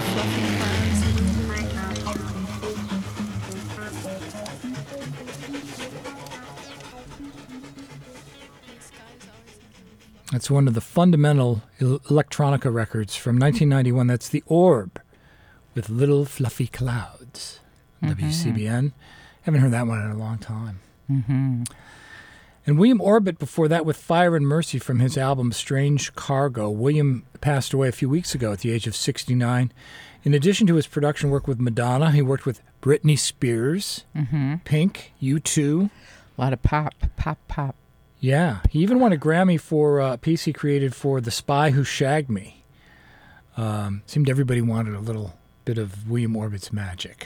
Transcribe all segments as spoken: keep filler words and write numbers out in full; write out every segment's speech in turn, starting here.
fluffy clouds. That's one of the fundamental el- electronica records from nineteen ninety-one. That's The Orb with Little Fluffy Clouds. Mm-hmm. W C B N. Haven't heard that one in a long time. Mm-hmm. And William Orbit before that with Fire and Mercy from his album Strange Cargo. William passed away a few weeks ago at the age of sixty-nine. In addition to his production work with Madonna, he worked with Britney Spears, Mm-hmm. Pink, U two. A lot of pop, pop, pop. Yeah, he even won a Grammy for a piece he created for The Spy Who Shagged Me. Um, seemed everybody wanted a little bit of William Orbit's magic.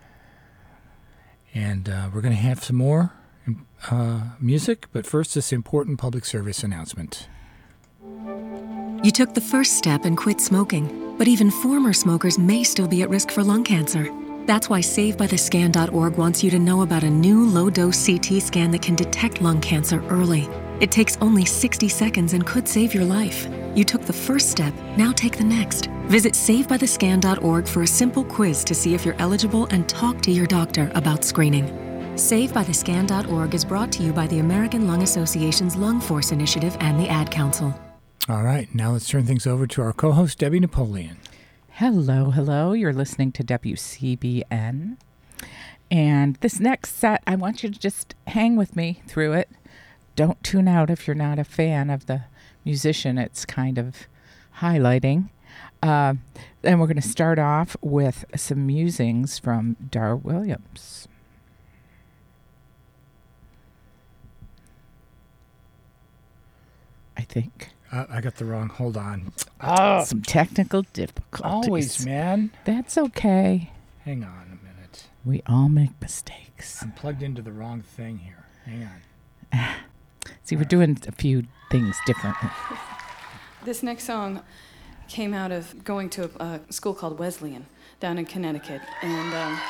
And uh, we're going to have some more uh, music, but first this important public service announcement. You took the first step and quit smoking, but even former smokers may still be at risk for lung cancer. That's why save by the scan dot org wants you to know about a new low-dose C T scan that can detect lung cancer early. It takes only sixty seconds and could save your life. You took the first step, now take the next. Visit save by the scan dot org for a simple quiz to see if you're eligible and talk to your doctor about screening. save by the scan dot org is brought to you by the American Lung Association's Lung Force Initiative and the Ad Council. All right, now let's turn things over to our co-host, Debbie Napoleon. Hello, hello. You're listening to W C B N. And this next set, I want you to just hang with me through it. Don't tune out if you're not a fan of the musician it's kind of highlighting. Uh, and we're going to start off with some musings from Dar Williams. I think. Uh, I got the wrong, hold on. Oh, some technical difficulties. Always, man. That's okay. Hang on a minute. We all make mistakes. I'm plugged into the wrong thing here. Hang on. See, we're doing a few things differently. This next song came out of going to a, a school called Wesleyan down in Connecticut. And um,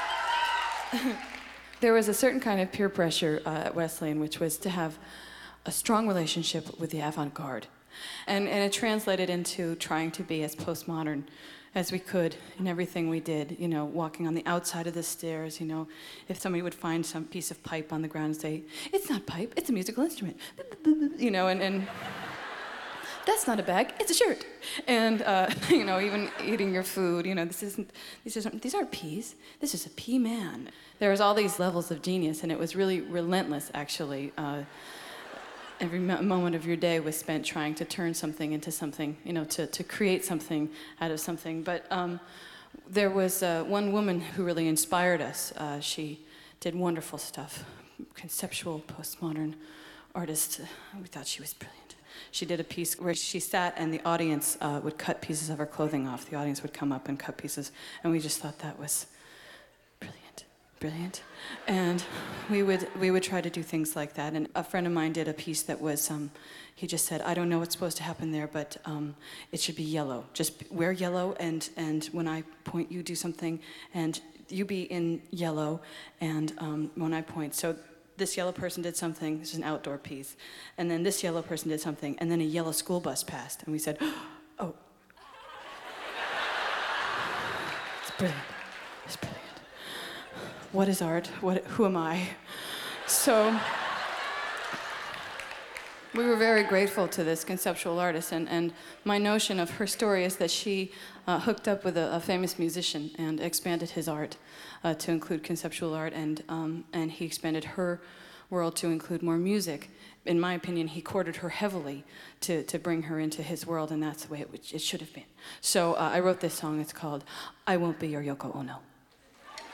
there was a certain kind of peer pressure uh, at Wesleyan, which was to have a strong relationship with the avant-garde. And, and it translated into trying to be as postmodern as we could in everything we did, you know, walking on the outside of the stairs, you know, if somebody would find some piece of pipe on the ground and say, it's not pipe, it's a musical instrument, you know, and, and that's not a bag, it's a shirt. And, uh, you know, even eating your food, you know, this isn't, these aren't, these aren't peas, this is a pea man. There was all these levels of genius, and it was really relentless, actually. Uh, Every moment of your day was spent trying to turn something into something, you know, to, to create something out of something. But um, there was uh, one woman who really inspired us. Uh, she did wonderful stuff, conceptual, postmodern artist. We thought she was brilliant. She did a piece where she sat and the audience uh, would cut pieces of her clothing off. The audience would come up and cut pieces, and we just thought that was brilliant, brilliant. And we would we would try to do things like that. And a friend of mine did a piece that was, um, he just said, I don't know what's supposed to happen there, but um, it should be yellow. Just wear yellow, and, and when I point, you do something, and you be in yellow, and um, when I point. So this yellow person did something, this is an outdoor piece, and then this yellow person did something, and then a yellow school bus passed, and we said, oh. It's brilliant. It's brilliant. What is art? What, who am I? So we were very grateful to this conceptual artist, and, and my notion of her story is that she uh, hooked up with a, a famous musician and expanded his art uh, to include conceptual art, and, um, and he expanded her world to include more music. In my opinion, he courted her heavily to, to bring her into his world, and that's the way it, it should have been. So uh, I wrote this song. It's called I Won't Be Your Yoko Ono.